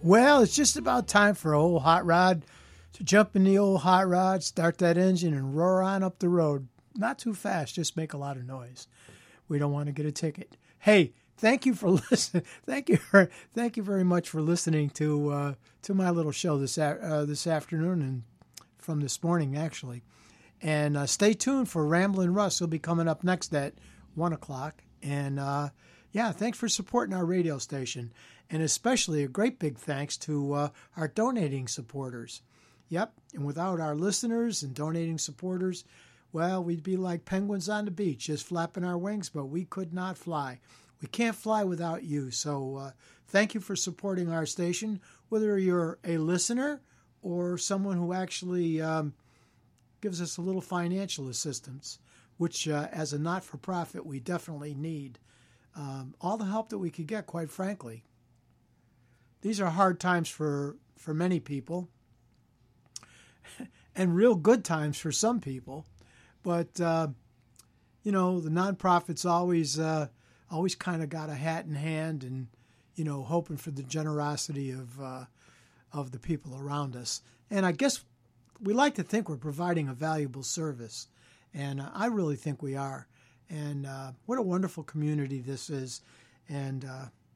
Well, it's just about time for old Hot Rod to jump in the old Hot Rod, start that engine, and roar on up the road. Not too fast, just make a lot of noise. We don't want to get a ticket. Hey, thank you for listening. Thank you very much for listening to my little show this afternoon and from this morning actually. And stay tuned for Ramblin' Russ. He'll be coming up next at 1:00. And thanks for supporting our radio station. And especially a great big thanks to our donating supporters. Yep, and without our listeners and donating supporters, well, we'd be like penguins on the beach, just flapping our wings, but we could not fly. We can't fly without you. So thank you for supporting our station, whether you're a listener or someone who actually gives us a little financial assistance, which as a not-for-profit, we definitely need. All the help that we could get, quite frankly. These are hard times for many people and real good times for some people. But, the nonprofits always kind of got a hat in hand and, hoping for the generosity of the people around us. And I guess we like to think we're providing a valuable service. And I really think we are. And what a wonderful community this is. And,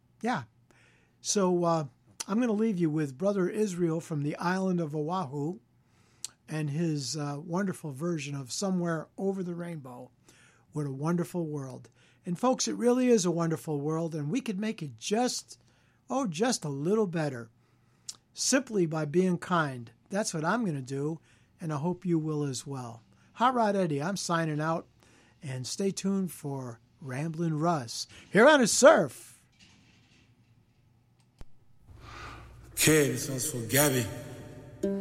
So I'm going to leave you with Brother Israel from the island of Oahu and his wonderful version of Somewhere Over the Rainbow. What a wonderful world. And folks, it really is a wonderful world, and we could make it just a little better simply by being kind. That's what I'm going to do, and I hope you will as well. Hot Rod Eddie, I'm signing out, and stay tuned for Ramblin' Russ here on the Surf. Okay, this one's for Gabby.